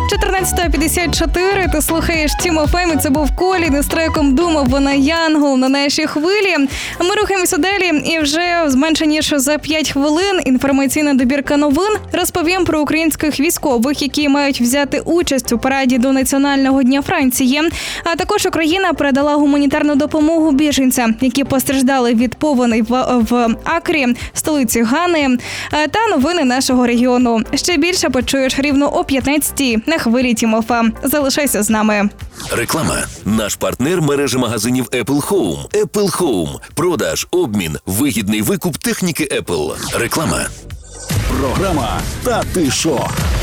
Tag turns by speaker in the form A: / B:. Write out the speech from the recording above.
A: 14:54, ти слухаєш Тім ФМ, і це був Колін із треком «Думав, вона Янгол» на нашій хвилі. Ми рухаємося далі, і вже менше ніж за 5 хвилин інформаційна добірка новин розповім про українських військових, які мають взяти участь у параді до Національного дня Франції. А також Україна передала гуманітарну допомогу біженцям, які постраждали від повеней в Акрі, столиці Гани, та новини нашого регіону. Ще більше почуєш рівно о 15-й на хвилі Тім ФМ. Залишайся з нами.
B: Реклама. Наш партнер – мережа магазинів Apple Home. Apple Home. Продаж, обмін, вигідний викуп техніки Apple. Реклама.
C: Програма «Та ти шо?».